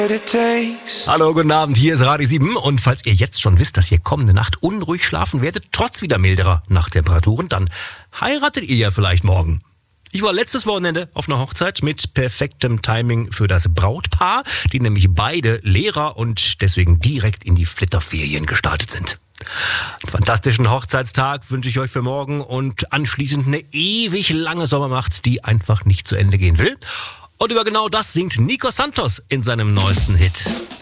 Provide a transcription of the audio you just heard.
Hallo, guten Abend, hier ist Radio 7 und falls ihr jetzt schon wisst, dass ihr kommende Nacht unruhig schlafen werdet, trotz wieder milderer Nachttemperaturen, dann heiratet ihr ja vielleicht morgen. Ich war letztes Wochenende auf einer Hochzeit mit perfektem Timing für das Brautpaar, die nämlich beide Lehrer und deswegen direkt in die Flitterferien gestartet sind. Einen fantastischen Hochzeitstag wünsche ich euch für morgen und anschließend eine ewig lange Sommernacht, die einfach nicht zu Ende gehen will. Und über genau das singt Nico Santos in seinem neuesten Hit.